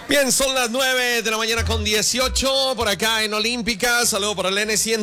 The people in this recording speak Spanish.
Bien, son las 9 de la mañana con 18 por acá en Olímpica. Saludo para el N100.